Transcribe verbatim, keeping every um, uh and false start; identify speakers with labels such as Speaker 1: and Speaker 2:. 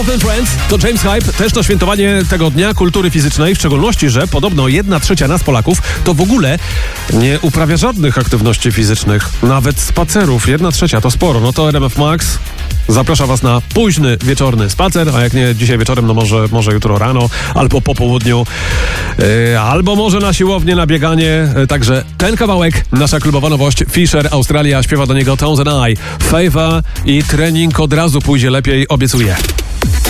Speaker 1: More Than Friends to James Hype, też to świętowanie tego Dnia Kultury Fizycznej, w szczególności, że podobno jedna trzecia nas Polaków to w ogóle nie uprawia żadnych aktywności fizycznych, nawet spacerów. Jedna trzecia to sporo, no to R M F Max zaprasza was na późny wieczorny spacer, a jak nie dzisiaj wieczorem, no może, może jutro rano, albo po południu, yy, albo może na siłownię, na bieganie. Yy, także ten kawałek, nasza klubowa nowość, Fisher, Australia, śpiewa do niego Tones and I. Favor i trening od razu pójdzie lepiej, obiecuję.